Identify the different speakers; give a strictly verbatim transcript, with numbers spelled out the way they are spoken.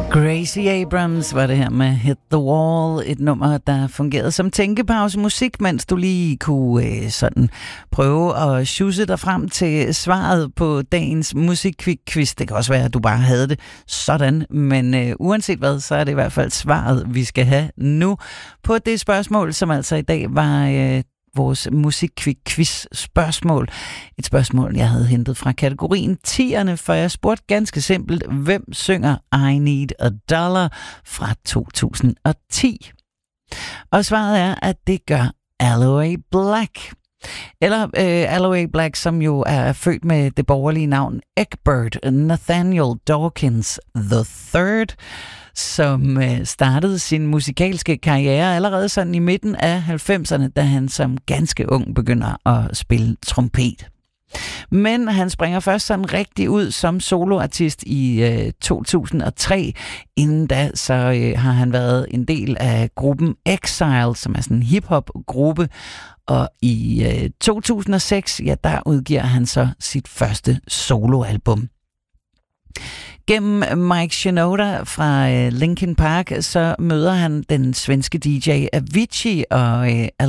Speaker 1: Gracie Abrams var det her med Hit the Wall, et nummer, der fungerede som tænkepause musik, mens du lige kunne øh, sådan prøve at sjusse dig frem til svaret på dagens musikquiz. Det kan også være, at du bare havde det sådan, men øh, uanset hvad, så er det i hvert fald svaret, vi skal have nu på det spørgsmål, som altså i dag var øh, vores musikquiz-spørgsmål. Et spørgsmål, jeg havde hentet fra kategorien tierne, for jeg spurgte ganske simpelt, hvem synger I Need a Dollar fra to tusind og ti? Og svaret er, at det gør Aloe Blacc. Eller øh, Aloe Blacc, som jo er født med det borgerlige navn Egbert Nathaniel Dawkins the third, som øh, startede sin musikalske karriere allerede sådan i midten af halvfemserne, da han som ganske ung begynder at spille trompet. Men han springer først sådan rigtig ud som soloartist i øh, to tusind og tre. Inden da så øh, har han været en del af gruppen Exile, som er sådan en hip-hop-gruppe. Og i øh, to tusind og seks, ja, der udgiver han så sit første soloalbum. Gennem Mike Shinoda fra øh, Linkin Park, så møder han den svenske D J Avicii, og øh,